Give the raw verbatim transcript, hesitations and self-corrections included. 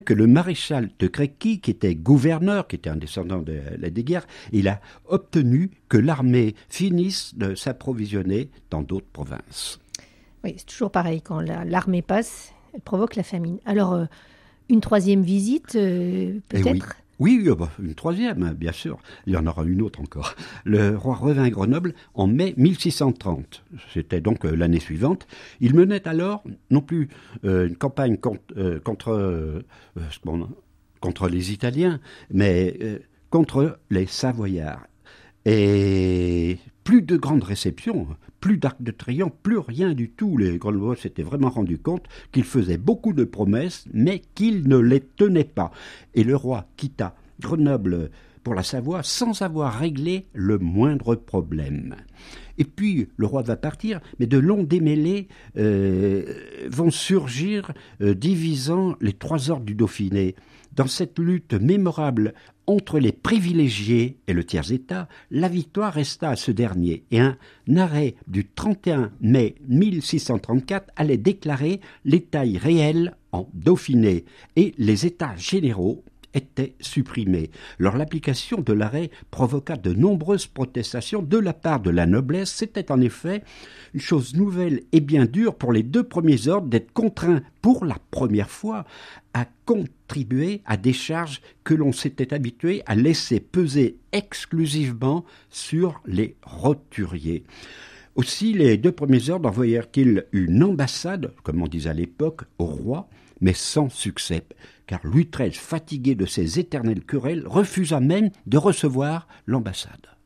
que le maréchal de Créqui, qui était gouverneur, qui était un descendant de la des guerres, il a obtenu que l'armée finisse de s'approvisionner dans d'autres provinces. Oui, c'est toujours pareil, quand la, l'armée passe, elle provoque la famine. Alors, euh, une troisième visite, euh, peut-être ? Oui, oui, une troisième, bien sûr. Il y en aura une autre encore. Le roi revint à Grenoble en mai mille six cent trente. C'était donc euh, l'année suivante. Il menait alors, non plus euh, une campagne contre, euh, contre, euh, bon, contre les Italiens, mais euh, contre les Savoyards. Et plus de grandes réceptions, plus d'arcs de triomphe, plus rien du tout. Les Grenoblois s'étaient vraiment rendus compte qu'ils faisaient beaucoup de promesses, mais qu'ils ne les tenaient pas. Et le roi quitta Grenoble pour la Savoie sans avoir réglé le moindre problème. Et puis, le roi va partir, mais de longs démêlés euh, vont surgir, euh, divisant les trois ordres du Dauphiné. Dans cette lutte mémorable entre les privilégiés et le tiers-État, la victoire resta à ce dernier, et un arrêt du trente et un mai mille six cent trente-quatre allait déclarer les tailles réelles en Dauphiné, et les États généraux étaient supprimés. Alors l'application de l'arrêt provoqua de nombreuses protestations de la part de la noblesse. C'était en effet une chose nouvelle et bien dure pour les deux premiers ordres d'être contraints pour la première fois à contribuer à des charges que l'on s'était habitué à laisser peser exclusivement sur les roturiers. Aussi, les deux premiers ordres envoyèrent-ils une ambassade, comme on disait à l'époque, au roi, mais sans succès, car Louis treize, fatigué de ces éternelles querelles, refusa même de recevoir l'ambassade.